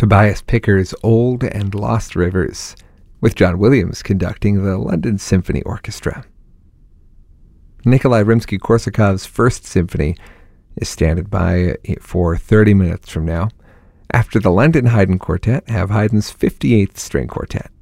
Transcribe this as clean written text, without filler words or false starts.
Tobias Picker's Old and Lost Rivers, with John Williams conducting the London Symphony Orchestra. Nikolai Rimsky-Korsakov's First Symphony is standing by for 30 minutes from now, after the London Haydn Quartet have Haydn's 58th String Quartet.